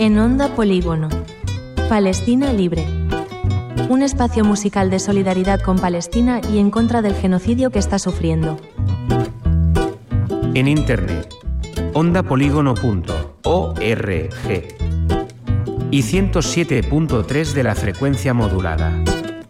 En Onda Polígono. Palestina Libre. Un espacio musical de solidaridad con Palestina y en contra del genocidio que está sufriendo. En internet, ondapolígono.org y 107.3 de la frecuencia modulada.